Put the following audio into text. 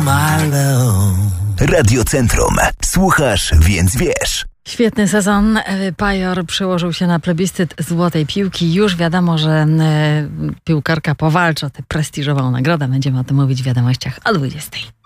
my love. Radio Centrum. Słuchasz, więc wiesz. Świetny sezon. Pajor przełożył się na plebiscyt złotej piłki. Już wiadomo, że piłkarka powalczy o tę prestiżową nagrodę. Będziemy o tym mówić w wiadomościach o 20.